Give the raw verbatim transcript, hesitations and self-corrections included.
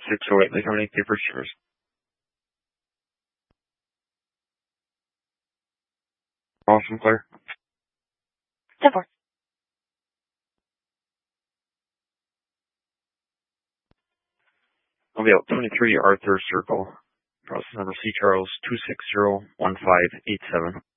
six oh eight, Lake County Paper Shares. Awesome, Claire. ten four. I'll be out twenty-three Arthur Circle. Process number C Charles two six zero one five eight seven.